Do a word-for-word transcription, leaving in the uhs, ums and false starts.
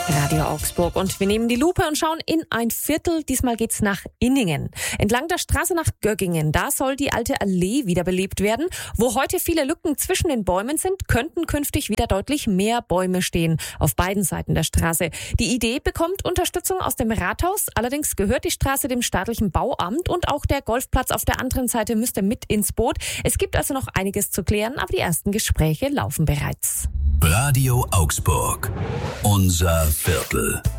Radio Augsburg und wir nehmen die Lupe und schauen in ein Viertel. Diesmal geht's nach Inningen. Entlang der Straße nach Göggingen, da soll die alte Allee wiederbelebt werden. Wo heute viele Lücken zwischen den Bäumen sind, könnten künftig wieder deutlich mehr Bäume stehen auf beiden Seiten der Straße. Die Idee bekommt Unterstützung aus dem Rathaus. Allerdings gehört die Straße dem staatlichen Bauamt und auch der Golfplatz auf der anderen Seite müsste mit ins Boot. Es gibt also noch einiges zu klären, aber die ersten Gespräche laufen bereits. Radio Augsburg. Unser Viertel.